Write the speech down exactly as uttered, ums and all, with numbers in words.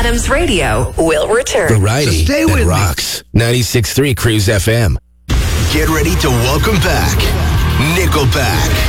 Adams Radio will return. Variety So stay that with me. rocks. ninety-six point three Cruise F M. Get ready to welcome back Nickelback.